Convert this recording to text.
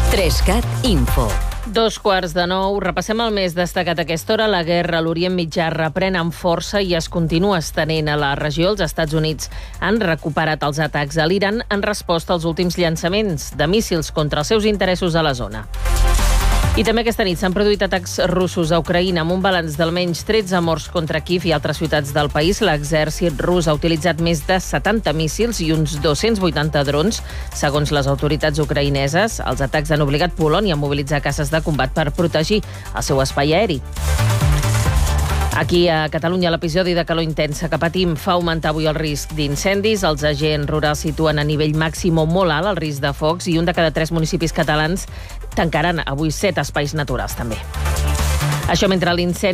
3CAT Info. 2:45, repassem el més destacat a aquesta hora. La guerra a l'Orient Mitjà reprèn amb força i es continua estenent a la regió. Els Estats Units han recuperat els atacs a l'Iran en resposta als últims llançaments de míssils contra els seus interessos a la zona. I també aquesta nit s'han produït atacs russos a Ucraïna amb un balanç d'almenys 13 morts contra Kíev i altres ciutats del país. L'exèrcit rus ha utilitzat més de 70 míssils i uns 280 drons. Segons les autoritats ucraïneses, els atacs han obligat Polònia a mobilitzar caces de combat per protegir el seu espai aeri. Aquí a Catalunya l'episodi de calor intensa que patim fa augmentar avui el risc d'incendis. Els agents rurals situen a nivell màxim o molt alt el risc de focs i un de cada 3 municipis catalans tancaran avui 7 espais naturals també. Això mentre l'incendi